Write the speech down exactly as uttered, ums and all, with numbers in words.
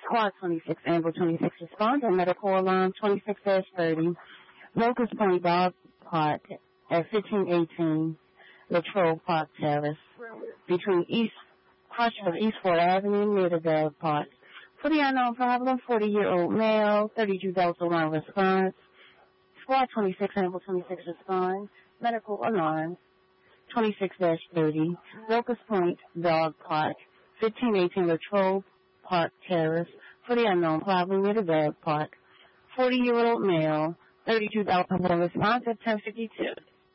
Squad twenty-six, Amber twenty-six responds, and medical alarm twenty-six dash thirty, Locust Point Dog Park at fifteen eighteen Latrobe Park Terrace, between East Crossroad East Fort Avenue near the Dog Park. For the unknown problem, forty-year-old male, thirty-two Delta one response. Squad twenty-six, Amber twenty-six responds, medical alarm twenty-six dash thirty, Locust Point Dog Park, fifteen eighteen Latrobe Park Terrace, for the unknown problem near the Dog Park. forty-year-old male, thirty-two Delta one response at ten fifty-two.